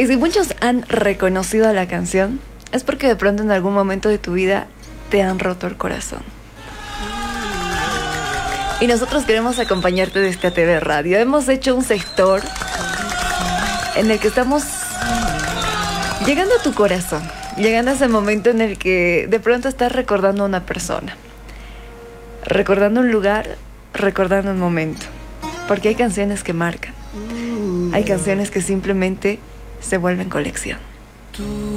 Y si muchos han reconocido a la canción, es porque de pronto en algún momento de tu vida te han roto el corazón. Y nosotros queremos acompañarte desde ATV Radio. Hemos hecho un sector en el que estamos llegando a tu corazón, llegando a ese momento en el que de pronto estás recordando a una persona, recordando un lugar, recordando un momento. Porque hay canciones que marcan, hay canciones que simplemente se vuelven colección.